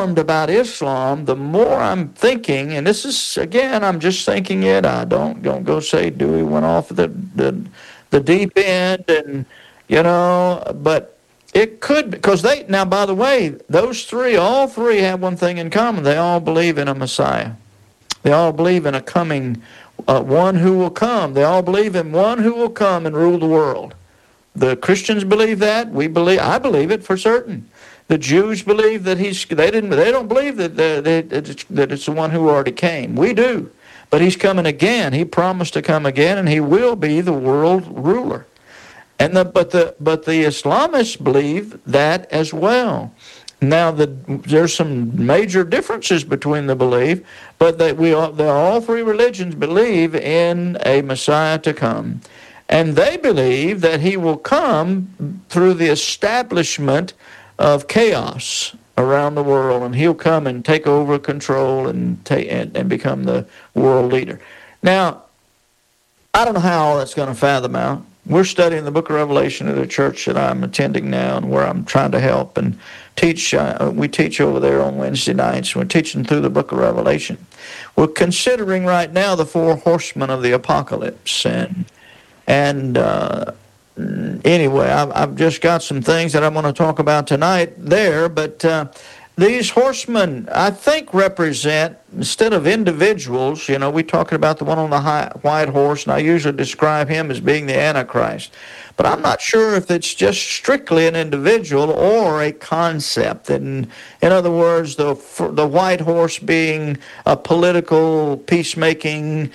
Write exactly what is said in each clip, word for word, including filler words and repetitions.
alarmed about Islam, the more I'm thinking, and this is, again, I'm just thinking it. I don't don't go say Dewey went off the the, the deep end, and you know, but it could, because they, now by the way, those three, all three have one thing in common. They all believe in a Messiah. They all believe in a coming, uh, one who will come. They all believe in one who will come and rule the world. The Christians believe that. We believe. I believe it for certain. The Jews believe that he's. They didn't. They don't believe that the, that that it's the one who already came. We do, but he's coming again. He promised to come again, and he will be the world ruler. And the but the but the Islamists believe that as well. Now, the, there's some major differences between the belief, but that we all, all three religions believe in a Messiah to come. And they believe that he will come through the establishment of chaos around the world, and he'll come and take over control and, take, and, and become the world leader. Now, I don't know how all that's going to fathom out. We're studying the book of Revelation at a church that I'm attending now and where I'm trying to help and teach. Uh, we teach over there on Wednesday nights. We're teaching through the book of Revelation. We're considering right now the four horsemen of the apocalypse. And and uh, anyway, I've, I've just got some things that I'm going to talk about tonight there. But uh, these horsemen, I think, represent, instead of individuals, you know, we're talking about the one on the high, white horse, and I usually describe him as being the Antichrist. But I'm not sure if it's just strictly an individual or a concept. In, in other words, the the white horse being a political peacemaking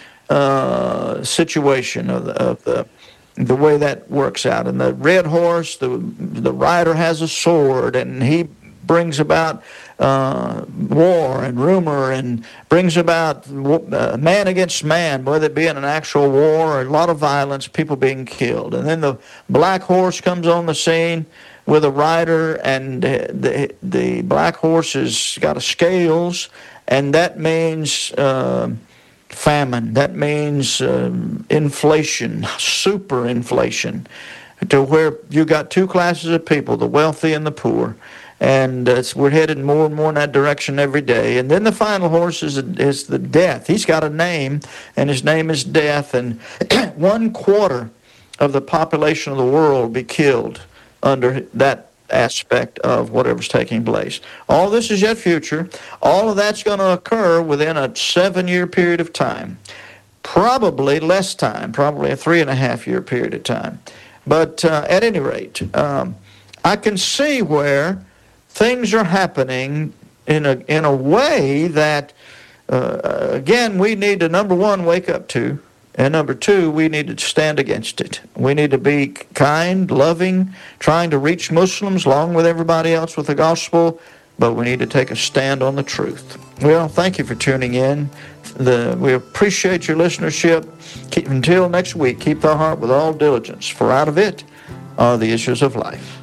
uh, situation of the, of the the way that works out. And the red horse, the the rider has a sword, and he brings about uh, war and rumor, and brings about uh, man against man, whether it be in an actual war or a lot of violence, people being killed. And then the black horse comes on the scene with a rider, and the the black horse has got a scales, and that means uh, famine. That means um, inflation, super inflation, to where you got two classes of people, the wealthy and the poor. And uh, we're headed more and more in that direction every day. And then the final horse is, is the death. He's got a name, and his name is death. And one quarter of the population of the world will be killed under that aspect of whatever's taking place. All this is yet future. All of that's going to occur within a seven-year period of time. Probably less time, probably a three-and-a-half-year period of time. But uh, at any rate, um, I can see where things are happening in a in a way that, uh, again, we need to, number one, wake up to, and number two, we need to stand against it. We need to be kind, loving, trying to reach Muslims along with everybody else with the gospel, but we need to take a stand on the truth. Well, thank you for tuning in. The, we appreciate your listenership. Keep, until next week, keep thy heart with all diligence, for out of it are the issues of life.